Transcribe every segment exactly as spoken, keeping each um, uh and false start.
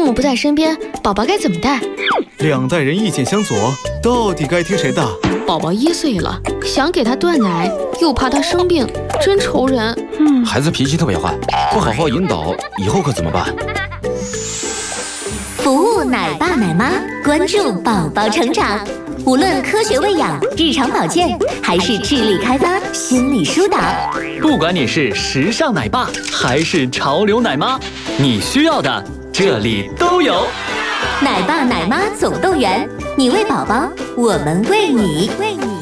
父母不在身边，宝宝该怎么带？ 两代人意见相左，到底该听谁的？ 宝宝一岁了，想给他断奶，又怕他生病，真愁人。 嗯，孩子脾气特别坏，不好好引导，以后可怎么办？ 服务奶爸奶妈，关注宝宝成长。无论科学喂养、日常保健，还是智力开发、心理疏导， 不管你是时尚奶爸还是潮流奶妈，你需要的这里都有。 奶爸奶妈总动员，你喂宝宝，我们喂你。喂你。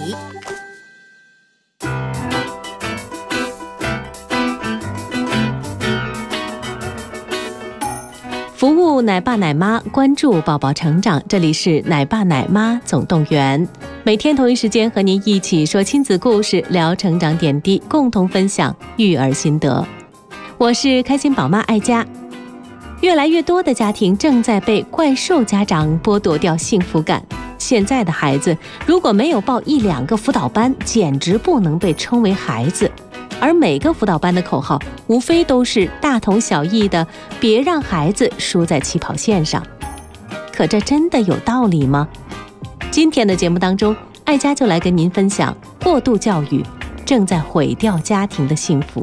服务奶爸奶妈，关注宝宝成长，这里是奶爸奶妈总动员。每天同一时间和您一起说亲子故事，聊成长点滴，共同分享育儿心得。我是开心宝妈爱佳。越来越多的家庭正在被怪兽家长剥夺掉幸福感。现在的孩子如果没有报一两个辅导班，简直不能被称为孩子。而每个辅导班的口号无非都是大同小异的，别让孩子输在起跑线上。可这真的有道理吗？今天的节目当中，爱佳就来跟您分享过度教育正在毁掉家庭的幸福。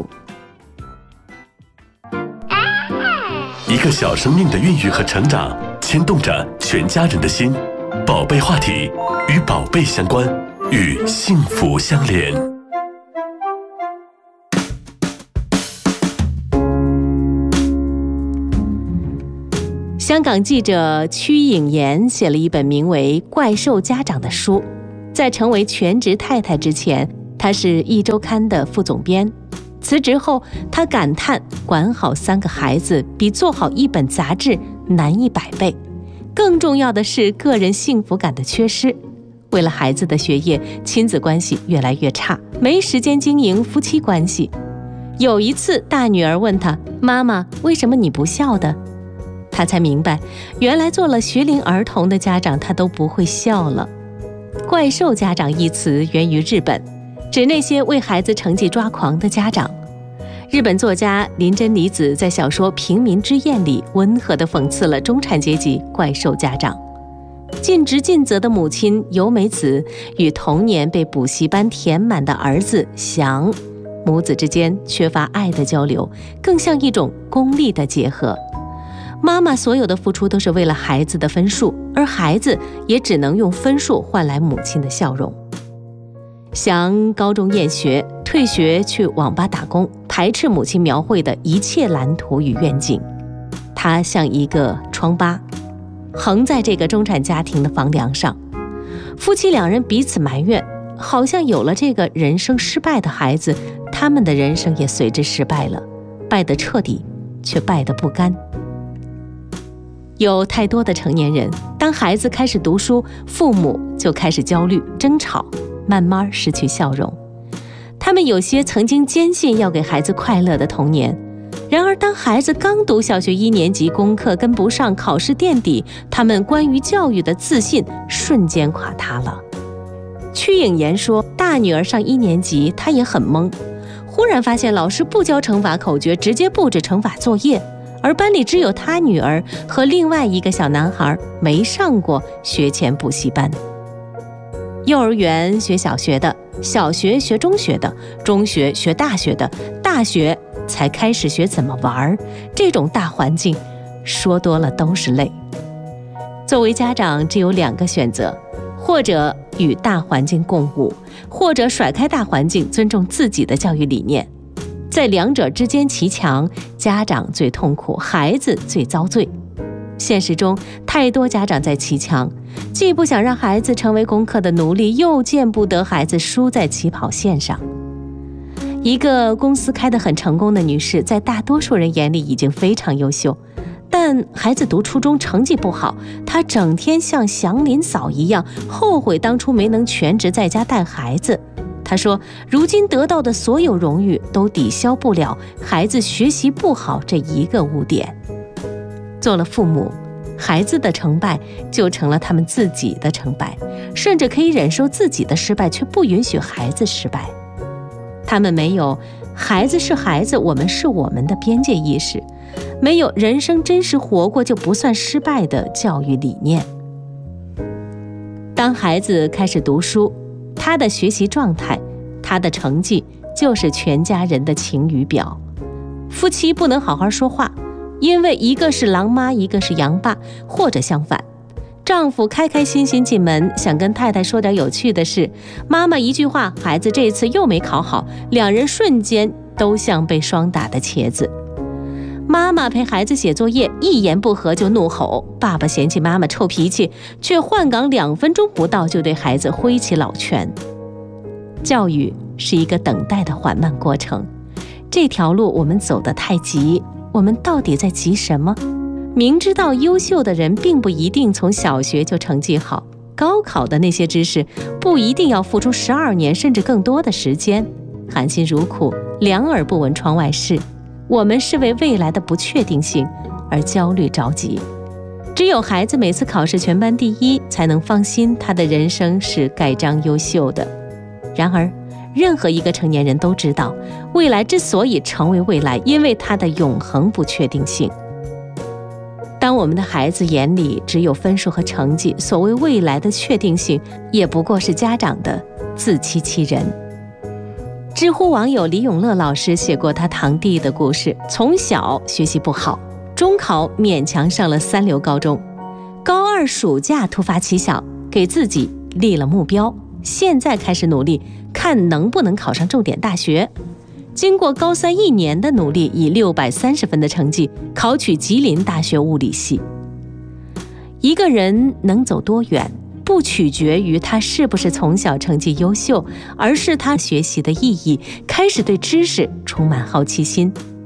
一个小生命的孕育和成长牵动着全家人的心，宝贝话题与宝贝相关，与幸福相连。 香港记者屈颖妍写了一本名为《怪兽家长》的书。在成为全职太太之前，她是一周刊的副总编。辞职后，她感叹管好三个孩子比做好一本杂志难一百倍。更重要的是个人幸福感的缺失。为了孩子的学业，亲子关系越来越差，没时间经营夫妻关系。有一次，大女儿问她：“妈妈，为什么你不笑的？”他才明白，原来做了学龄儿童的家长，他都不会笑了。怪兽家长一词源于日本，指那些为孩子成绩抓狂的家长。日本作家林真理子在小说《平民之宴》里温和地讽刺了中产阶级怪兽家长。尽职尽责的母亲由美子与童年被补习班填满的儿子翔，母子之间缺乏爱的交流，更像一种功利的结合。妈妈所有的付出都是为了孩子的分数，而孩子也只能用分数换来母亲的笑容。翔高中厌学，退学去网吧打工，排斥母亲描绘的一切蓝图与愿景。他像一个疮疤，横在这个中产家庭的房梁上。夫妻两人彼此埋怨，好像有了这个人生失败的孩子，他们的人生也随之失败了，败得彻底，却败得不甘。有太多的成年人，当孩子开始读书，父母就开始焦虑、争吵，慢慢失去笑容。他们有些曾经坚信要给孩子快乐的童年，然而当孩子刚读小学一年级，功课跟不上，考试垫底，他们关于教育的自信瞬间垮塌了。屈颖妍说，大女儿上一年级，她也很懵，忽然发现老师不教乘法口诀，直接布置乘法作业，而班里只有她女儿和另外一个小男孩没上过学前补习班。幼儿园学小学的，小学学中学的，中学学大学的，大学才开始学怎么玩，这种大环境说多了都是泪。作为家长，只有两个选择，或者与大环境共舞，或者甩开大环境，尊重自己的教育理念。在两者之间骑墙，家长最痛苦，孩子最遭罪。现实中，太多家长在骑墙，既不想让孩子成为功课的奴隶，又见不得孩子输在起跑线上。一个公司开得很成功的女士，在大多数人眼里已经非常优秀，但孩子读初中成绩不好，她整天像祥林嫂一样后悔当初没能全职在家带孩子。她说，如今得到的所有荣誉都抵消不了孩子学习不好这一个污点。做了父母，孩子的成败就成了他们自己的成败，甚至可以忍受自己的失败，却不允许孩子失败。他们没有孩子是孩子，我们是我们的边界意识， 没有人生真实活过就不算失败的教育理念。当孩子开始读书，他的学习状态，他的成绩就是全家人的晴雨表。夫妻不能好好说话，因为一个是狼妈，一个是羊爸，或者相反。丈夫开开心心进门，想跟太太说点有趣的事，妈妈一句话，孩子这次又没考好，两人瞬间都像被双打的茄子。妈妈陪孩子写作业，一言不合就怒吼，爸爸嫌弃妈妈臭脾气，却换岗两分钟不到就对孩子挥起老拳。教育是一个等待的缓慢过程，这条路我们走得太急，我们到底在急什么？明知道优秀的人并不一定从小学就成绩好，高考的那些知识不一定要付出十二年甚至更多的时间。含辛茹苦，两耳不闻窗外事，我们是为未来的不确定性而焦虑着急。只有孩子每次考试全班第一，才能放心他的人生是盖章优秀的。然而任何一个成年人都知道，未来之所以成为未来，因为它的永恒不确定性。当我们的孩子眼里只有分数和成绩，所谓未来的确定性也不过是家长的自欺欺人。知乎网友李永乐老师写过他堂弟的故事，从小学习不好，中考勉强上了三流高中，高二暑假突发奇想，给自己立了目标，现在开始努力，看能不能考上重点大学。经过高三一年的努力，以六百三十分的成绩考取吉林大学物理系。一个人能走多远，不取决于他是不是从小成绩优秀，而是他学习的意义，开始对知识充满好奇心。